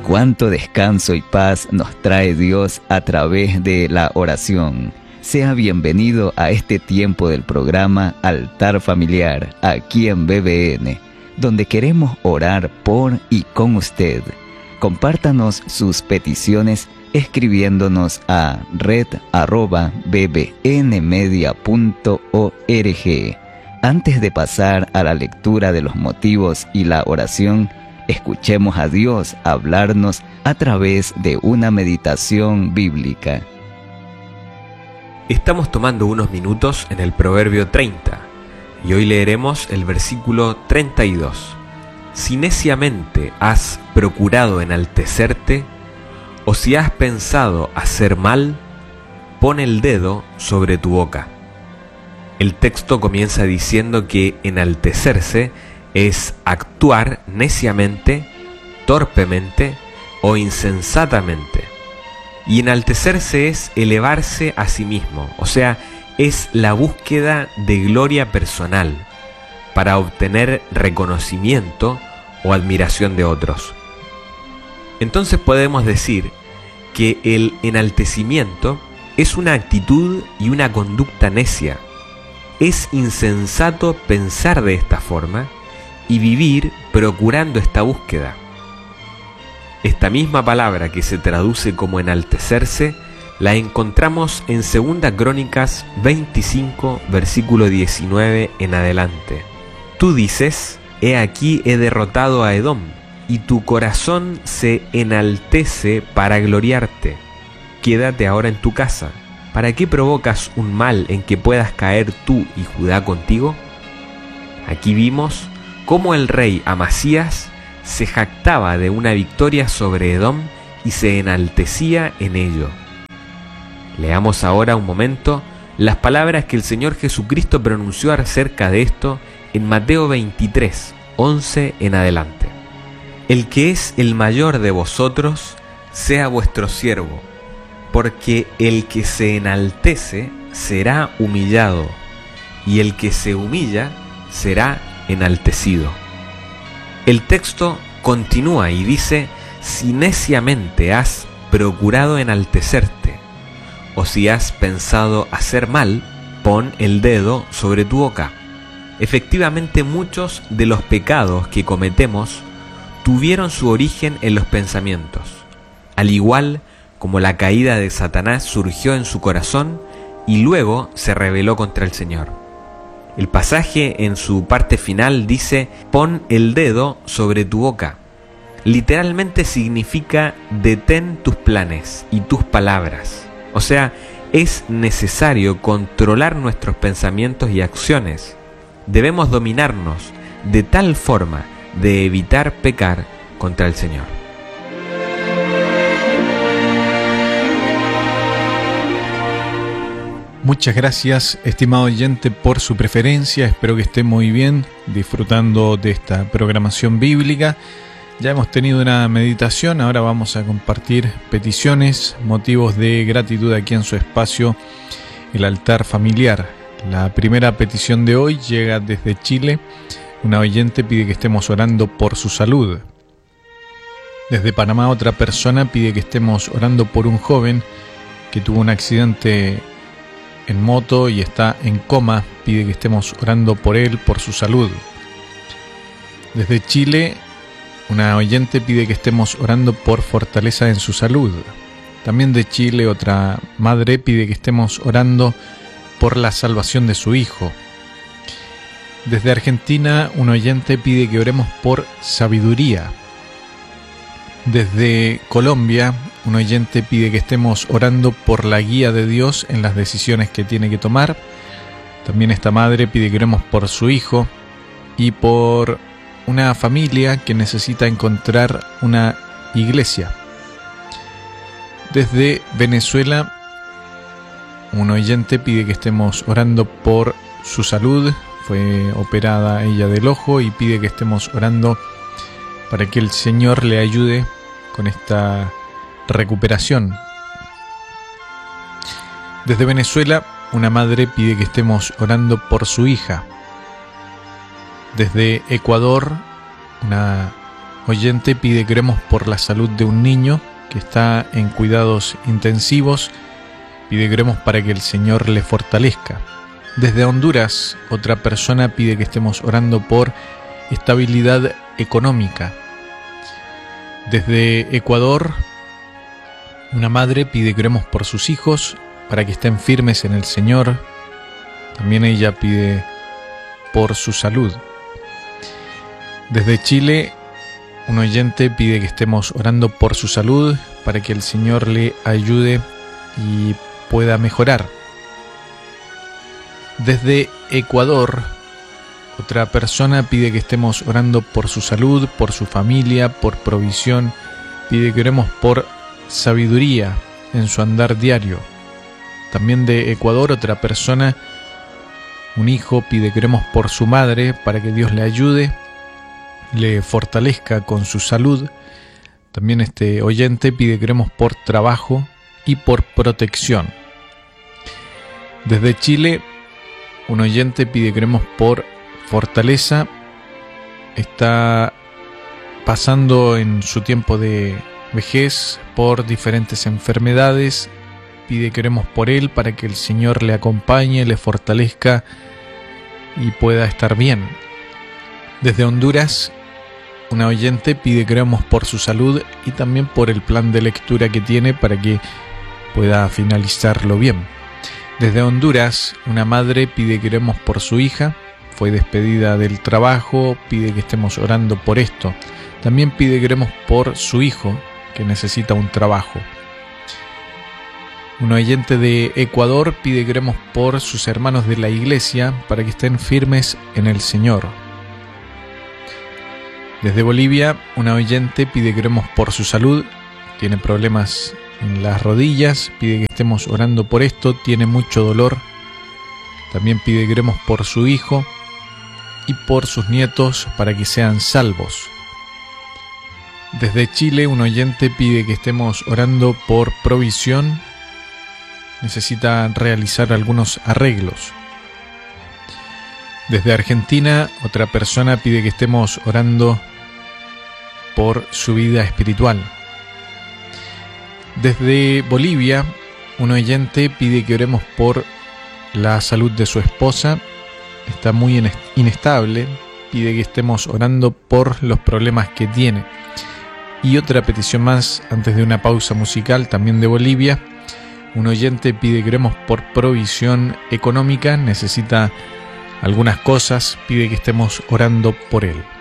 cuánto descanso y paz nos trae Dios a través de la oración. Sea bienvenido a este tiempo del programa Altar Familiar, aquí en BBN, donde queremos orar por y con usted. Compártanos sus peticiones escribiéndonos a red@bbnmedia.org. Antes de pasar a la lectura de los motivos y la oración, escuchemos a Dios hablarnos a través de una meditación bíblica. Estamos tomando unos minutos en el Proverbio 30 y hoy leeremos el versículo 32. Si neciamente has procurado enaltecerte, o si has pensado hacer mal, pon el dedo sobre tu boca. El texto comienza diciendo que enaltecerse es actuar neciamente, torpemente o insensatamente. Y enaltecerse es elevarse a sí mismo, o sea, es la búsqueda de gloria personal para obtener reconocimiento o admiración de otros. Entonces podemos decir que el enaltecimiento es una actitud y una conducta necia. Es insensato pensar de esta forma y vivir procurando esta búsqueda. Esta misma palabra que se traduce como enaltecerse la encontramos en 2 Crónicas 25, versículo 19 en adelante. Tú dices: he aquí he derrotado a Edom, y tu corazón se enaltece para gloriarte. Quédate ahora en tu casa. ¿Para qué provocas un mal en que puedas caer tú y Judá contigo? Aquí vimos cómo el rey Amasías se jactaba de una victoria sobre Edom y se enaltecía en ello. Leamos ahora un momento las palabras que el Señor Jesucristo pronunció acerca de esto en Mateo 23, 11 en adelante. El que es el mayor de vosotros sea vuestro siervo, porque el que se enaltece será humillado, y el que se humilla será enaltecido. El texto continúa y dice: si neciamente has procurado enaltecerte, o si has pensado hacer mal, pon el dedo sobre tu boca. Efectivamente, muchos de los pecados que cometemos tuvieron su origen en los pensamientos, al igual como la caída de Satanás surgió en su corazón y luego se rebeló contra el Señor. El pasaje en su parte final dice: pon el dedo sobre tu boca. Literalmente significa detén tus planes y tus palabras. O sea, es necesario controlar nuestros pensamientos y acciones. Debemos dominarnos de tal forma de evitar pecar contra el Señor. Muchas gracias, estimado oyente, por su preferencia. Espero que esté muy bien disfrutando de esta programación bíblica. Ya hemos tenido una meditación, ahora vamos a compartir peticiones, motivos de gratitud aquí en su espacio, el altar familiar. La primera petición de hoy llega desde Chile. Una oyente pide que estemos orando por su salud. Desde Panamá, otra persona pide que estemos orando por un joven que tuvo un accidente en moto y está en coma. Pide que estemos orando por él, por su salud. Desde Chile, una oyente pide que estemos orando por fortaleza en su salud. También de Chile, otra madre pide que estemos orando por la salvación de su hijo. Desde Argentina, un oyente pide que oremos por sabiduría. Desde Colombia, un oyente pide que estemos orando por la guía de Dios en las decisiones que tiene que tomar. También esta madre pide que oremos por su hijo y por una familia que necesita encontrar una iglesia. Desde Venezuela, un oyente pide que estemos orando por su salud. Fue operada ella del ojo y pide que estemos orando para que el Señor le ayude con esta recuperación. Desde Venezuela, una madre pide que estemos orando por su hija. Desde Ecuador, una oyente pide que oremos por la salud de un niño que está en cuidados intensivos. Pide que oremos para que el Señor le fortalezca. Desde Honduras, otra persona pide que estemos orando por estabilidad económica. Desde Ecuador, una madre pide que oremos por sus hijos para que estén firmes en el Señor. También ella pide por su salud. Desde Chile, un oyente pide que estemos orando por su salud para que el Señor le ayude y pueda mejorar. Desde Ecuador, otra persona pide que estemos orando por su salud, por su familia, por provisión. Pide que oremos por sabiduría en su andar diario. También de Ecuador, otra persona, un hijo, pide que oremos por su madre para que Dios le ayude, le fortalezca con su salud. También este oyente pide que oremos por trabajo y por protección. Desde Chile, un oyente pide que oremos por fortaleza. Está pasando en su tiempo de vejez por diferentes enfermedades. Pide que oremos por él para que el Señor le acompañe, le fortalezca y pueda estar bien. Desde Honduras, una oyente pide que oremos por su salud y también por el plan de lectura que tiene para que pueda finalizarlo bien. Desde Honduras, una madre pide que oremos por su hija. Fue despedida del trabajo, pide que estemos orando por esto. También pide que oremos por su hijo, que necesita un trabajo. Un oyente de Ecuador pide que oremos por sus hermanos de la iglesia para que estén firmes en el Señor. Desde Bolivia, una oyente pide que oremos por su salud. Tiene problemas en las rodillas, pide que estemos orando por esto, tiene mucho dolor. También pide que oremos por su hijo y por sus nietos para que sean salvos. Desde Chile, un oyente pide que estemos orando por provisión. Necesita realizar algunos arreglos. Desde Argentina, otra persona pide que estemos orando por su vida espiritual. Desde Bolivia, un oyente pide que oremos por la salud de su esposa. Está muy inestable. Pide que estemos orando por los problemas que tiene. Y otra petición más antes de una pausa musical, también de Bolivia. Un oyente pide que oremos por provisión económica. Necesita algunas cosas. Pide que estemos orando por él.